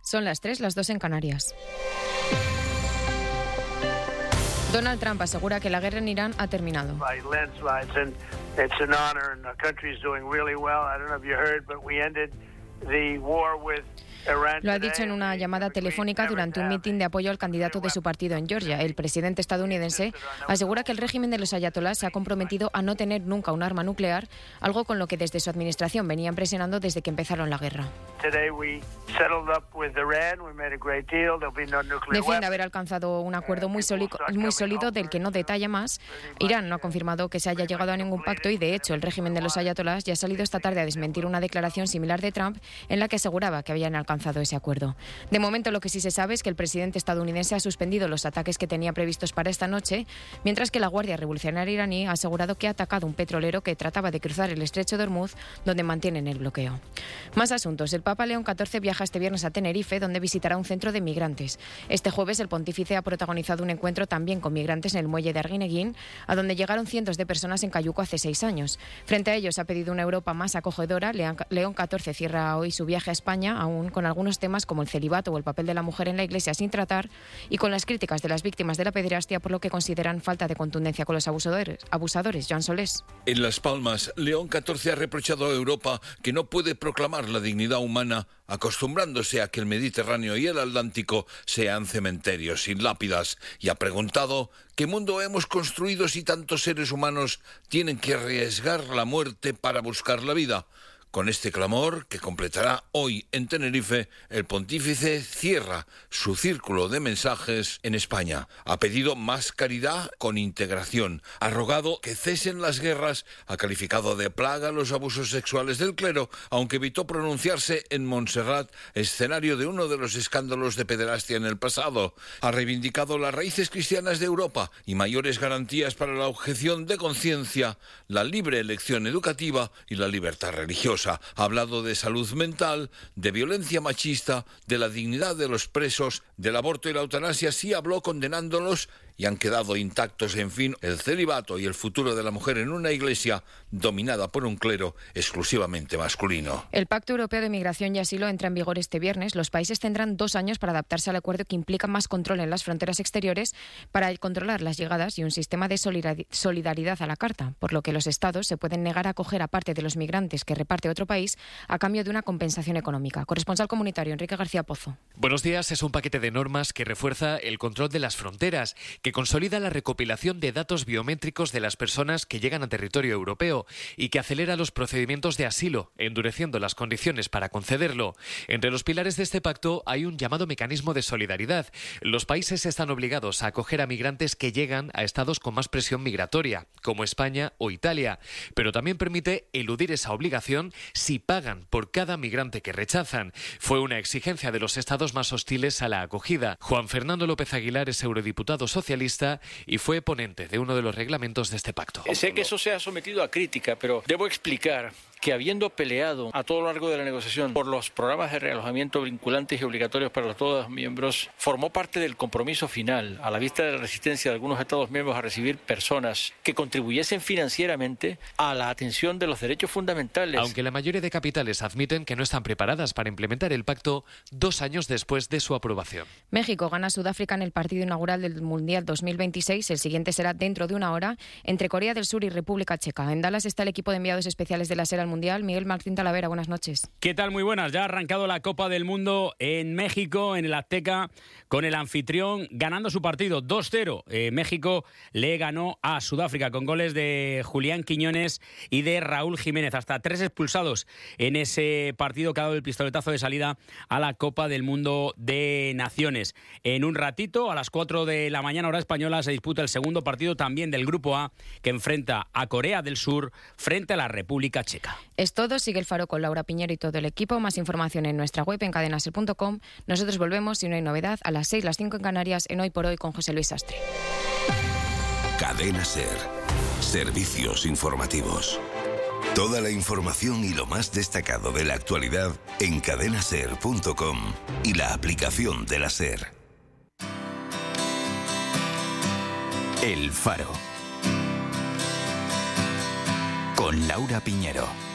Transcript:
Son las 3, las 2 en Canarias. Donald Trump asegura que la guerra en Irán ha terminado. Lo ha dicho en una llamada telefónica durante un mitin de apoyo al candidato de su partido en Georgia. El presidente estadounidense asegura que el régimen de los ayatolás se ha comprometido a no tener nunca un arma nuclear, algo con lo que desde su administración venían presionando desde que empezaron la guerra. Defiende haber alcanzado un acuerdo muy sólido del que no detalla más. Irán no ha confirmado que se haya llegado a ningún pacto y, de hecho, el régimen de los ayatolás ya ha salido esta tarde a desmentir una declaración similar de Trump en la que aseguraba que habían alcanzado ese acuerdo. De momento, lo que sí se sabe es que el presidente estadounidense ha suspendido los ataques que tenía previstos para esta noche, mientras que la Guardia Revolucionaria iraní ha asegurado que ha atacado un petrolero que trataba de cruzar el estrecho de Hormuz, donde mantienen el bloqueo. Más asuntos. El Papa León XIV viaja este viernes a Tenerife, donde visitará un centro de migrantes. Este jueves, el pontífice ha protagonizado un encuentro también con migrantes en el muelle de Arguineguín, a donde llegaron cientos de personas en Cayuco hace 6 años. Frente a ellos, ha pedido una Europa más acogedora. León XIV cierra hoy su viaje a España, aún con algunos temas como el celibato o el papel de la mujer en la Iglesia sin tratar, y con las críticas de las víctimas de la pederastia por lo que consideran falta de contundencia con los abusadores. Joan Solés. En Las Palmas, León XIV ha reprochado a Europa que no puede proclamar la dignidad humana acostumbrándose a que el Mediterráneo y el Atlántico sean cementerios sin lápidas, y ha preguntado ¿qué mundo hemos construido si tantos seres humanos tienen que arriesgar la muerte para buscar la vida? Con este clamor, que completará hoy en Tenerife, el pontífice cierra su círculo de mensajes en España. Ha pedido más caridad con integración, ha rogado que cesen las guerras, ha calificado de plaga los abusos sexuales del clero, aunque evitó pronunciarse en Montserrat, escenario de uno de los escándalos de pederastia en el pasado. Ha reivindicado las raíces cristianas de Europa y mayores garantías para la objeción de conciencia, la libre elección educativa y la libertad religiosa. Ha hablado de salud mental, de violencia machista, de la dignidad de los presos, del aborto y la eutanasia. Sí habló condenándolos y han quedado intactos, en fin, el celibato y el futuro de la mujer en una iglesia dominada por un clero exclusivamente masculino. El Pacto Europeo de Migración y Asilo entra en vigor este viernes. Los países tendrán 2 años para adaptarse al acuerdo, que implica más control en las fronteras exteriores para controlar las llegadas y un sistema de solidaridad a la carta, por lo que los Estados se pueden negar a acoger a parte de los migrantes que reparte otro país a cambio de una compensación económica. Corresponsal comunitario Enrique García Pozo. Buenos días. Es un paquete de normas que refuerza el control de las fronteras, que consolida la recopilación de datos biométricos de las personas que llegan a territorio europeo y que acelera los procedimientos de asilo, endureciendo las condiciones para concederlo. Entre los pilares de este pacto hay un llamado mecanismo de solidaridad. Los países están obligados a acoger a migrantes que llegan a estados con más presión migratoria, como España o Italia, pero también permite eludir esa obligación si pagan por cada migrante que rechazan. Fue una exigencia de los estados más hostiles a la acogida. Juan Fernando López Aguilar es eurodiputado socialista y fue ponente de uno de los reglamentos de este pacto. Sé que eso se ha sometido a crítica, pero debo explicar que, habiendo peleado a todo lo largo de la negociación por los programas de realojamiento vinculantes y obligatorios para todos los miembros, formó parte del compromiso final, a la vista de la resistencia de algunos Estados miembros a recibir personas que contribuyesen financieramente a la atención de los derechos fundamentales. Aunque la mayoría de capitales admiten que no están preparadas para implementar el pacto 2 años después de su aprobación. México gana a Sudáfrica en el partido inaugural del Mundial 2026. El siguiente será dentro de 1 hora entre Corea del Sur y República Checa. En Dallas está el equipo de enviados especiales de la SER al Mundial. Miguel Martín Talavera, buenas noches. ¿Qué tal? Muy buenas. Ya ha arrancado la Copa del Mundo en México, en el Azteca, con el anfitrión ganando su partido 2-0. México le ganó a Sudáfrica con goles de Julián Quiñones y de Raúl Jiménez. Hasta 3 expulsados en ese partido que ha dado el pistoletazo de salida a la Copa del Mundo de Naciones. En un ratito, a las 4 de la mañana, hora española, se disputa el segundo partido también del Grupo A, que enfrenta a Corea del Sur frente a la República Checa. Es todo. Sigue el Faro con Laura Piñero y todo el equipo. Más información en nuestra web en cadenaser.com. Nosotros volvemos, si no hay novedad, a las 6, las 5 en Canarias, en Hoy por Hoy con José Luis Sastre. Cadena Ser. Servicios informativos. Toda la información y lo más destacado de la actualidad en cadenaser.com y la aplicación de la Ser. El Faro. Con Laura Piñero.